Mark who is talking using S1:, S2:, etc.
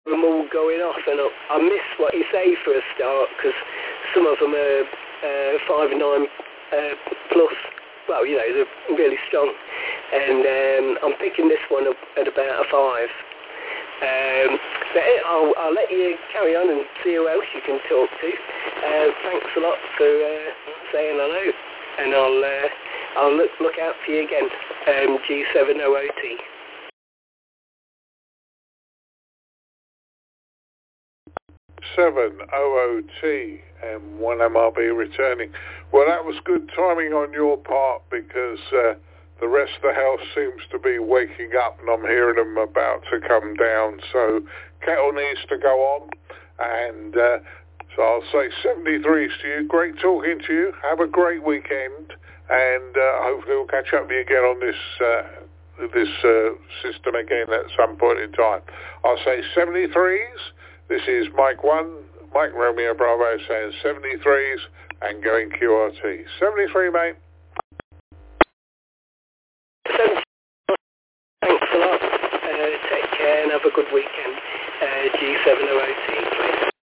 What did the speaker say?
S1: them all going off, and I miss what you say for a start, because some of them are 5.9 plus. Well, you know, they're really strong, and I'm picking this one up at about a 5. But I'll let you carry on and see who else you can talk to. Thanks a lot for saying hello, and I'll look out for you again. G7OOT.
S2: 7OOT and 1MRB returning. Well, that was good timing on your part, because the rest of the house seems to be waking up, and I'm hearing them about to come down. So kettle needs to go on, and so I'll say 73s to you. Great talking to you. Have a great weekend, and hopefully we'll catch up with you again on this system again at some point in time. I'll say 73s. This is Mike Romeo Bravo saying 73s and going QRT. 73, mate.
S1: Thanks a lot. Take care and have a good weekend. G7OOT, please.